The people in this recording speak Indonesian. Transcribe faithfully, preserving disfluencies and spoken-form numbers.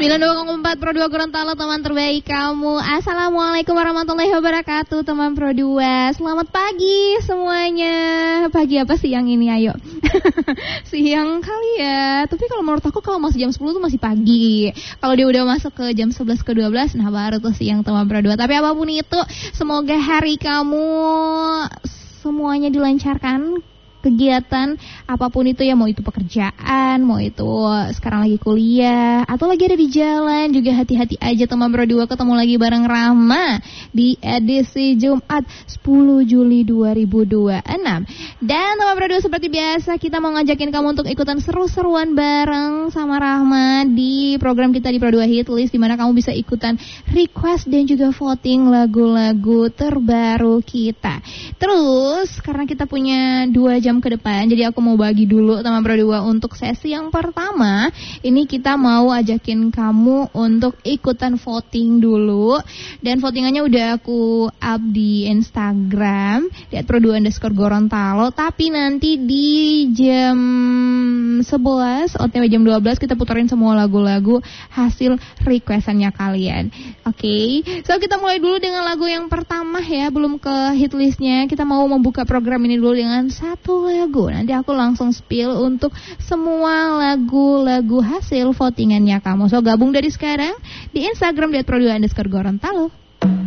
sembilan dua koma empat Pro dua Gorontalo, teman terbaik kamu. Assalamualaikum warahmatullahi wabarakatuh, teman Pro dua. Selamat pagi semuanya. Pagi apa siang ini, ayo? Siang kali ya. Tapi kalau menurut aku kalau masih jam sepuluh tuh masih pagi. Kalau dia udah masuk ke jam sebelas ke dua belas, nah baru tuh siang, teman Pro dua. Tapi apapun itu, semoga hari kamu semuanya dilancarkan. Kegiatan apapun itu ya, mau itu pekerjaan, mau itu sekarang lagi kuliah atau lagi ada di jalan, juga hati-hati aja teman Pro dua. Ketemu lagi bareng Rahma di edisi Jumat sepuluh Juli dua ribu dua puluh enam. Dan teman Pro dua, seperti biasa kita mau ngajakin kamu untuk ikutan seru-seruan bareng sama Rahma di program kita di Pro dua Hit List, dimana kamu bisa ikutan request dan juga voting lagu-lagu terbaru kita. Terus karena kita punya dua jam ke depan, jadi aku mau bagi dulu teman Pro dua untuk sesi yang pertama. Ini kita mau ajakin kamu untuk ikutan voting dulu, dan votingannya udah aku up di Instagram di at pro dua underscore Gorontalo. Tapi nanti di jam sebelas O T W jam dua belas kita puterin semua lagu-lagu hasil requestannya kalian. Oke, okay? So kita mulai dulu dengan lagu yang pertama ya, belum ke hit listnya. Kita mau membuka program ini dulu dengan satu lagu. Nanti aku langsung spill untuk semua lagu-lagu hasil votingannya kamu. So gabung dari sekarang di Instagram di at pro dua underscore Gorontalo.